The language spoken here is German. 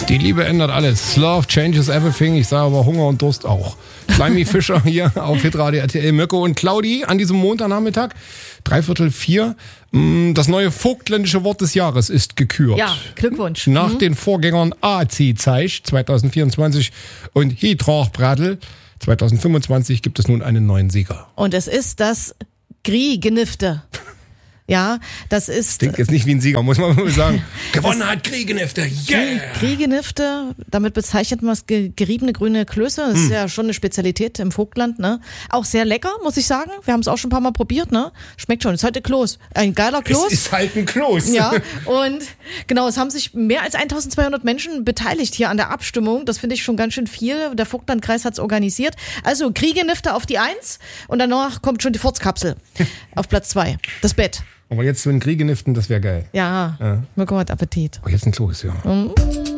Die Liebe ändert alles. Love changes everything. Ich sage aber Hunger und Durst auch. Slimy Fischer hier auf Hitradio RTL. Mirko und Claudi an diesem Montagnachmittag, 3:45. Das neue vogtländische Wort des Jahres ist gekürt. Ja, Glückwunsch. Nach den Vorgängern AC-Zeich 2024 und Hitrachbradl 2025 gibt es nun einen neuen Sieger. Und es ist das Griegenifte. Ja, das ist... Klingt jetzt nicht wie ein Sieger, muss man mal sagen. Gewonnen hat Griegenifte, yeah! Griegenifte, damit bezeichnet man das geriebene grüne Klöße. Das ist ja schon eine Spezialität im Vogtland, ne? Auch sehr lecker, muss ich sagen. Wir haben es auch schon ein paar Mal probiert, ne? Schmeckt schon. Ist halt ein Kloß. Ein geiler Kloß. Es ist halt ein Kloß. Ja, und genau, es haben sich mehr als 1200 Menschen beteiligt hier an der Abstimmung. Das finde ich schon ganz schön viel. Der Vogtlandkreis hat es organisiert. Also Griegenifte auf die 1 und danach kommt schon die Furzkapsel auf Platz 2. Das Bett. Aber jetzt so ein Griegeniften, das wäre geil. Ja, Mirko hat Appetit. Oh, jetzt ein Kloß, ja.